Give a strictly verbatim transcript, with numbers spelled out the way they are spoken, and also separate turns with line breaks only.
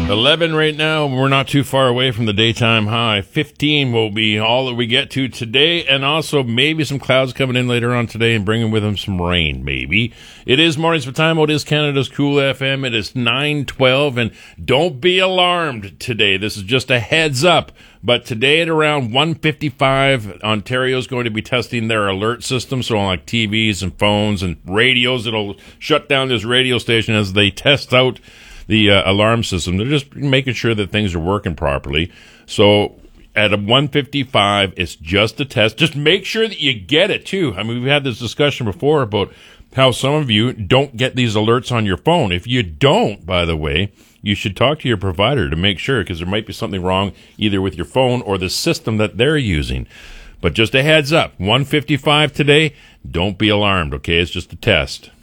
eleven right now. We're not too far away from the daytime high. fifteen will be all that we get to today, and also maybe some clouds coming in later on today and bringing with them some rain, maybe. It is Mornings with Time. It is Canada's Cool F M. It is nine twelve, and don't be alarmed today. This is just a heads up. But today at around one fifty-five, Ontario's going to be testing their alert system. So on like T Vs and phones and radios, it'll shut down this radio station as they test out the uh, alarm system. They're just making sure that things are working properly. So at a one fifty-five, it's just a test. Just make sure that you get it, too. I mean, we've had this discussion before about how some of you don't get these alerts on your phone. If you don't, by the way, you should talk to your provider to make sure, because there might be something wrong either with your phone or the system that they're using. But just a heads up, one fifty-five today, don't be alarmed, okay? It's just a test.